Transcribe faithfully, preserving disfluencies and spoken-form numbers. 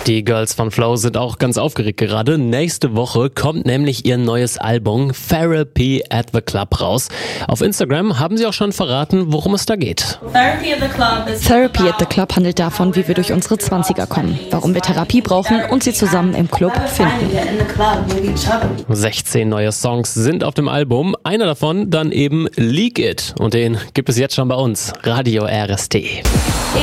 Die Girls von Flow sind auch ganz aufgeregt gerade. Nächste Woche kommt nämlich ihr neues Album Therapy at the Club raus. Auf Instagram haben sie auch schon verraten, worum es da geht. Therapy at the Club, is Therapy at the Club handelt davon, wie wir durch unsere Zwanziger kommen, warum wir Therapie brauchen und sie zusammen im Club finden. sechzehn neue Songs sind auf dem Album. Einer davon dann eben Leak It. Und den gibt es jetzt schon bei uns. Radio R S T.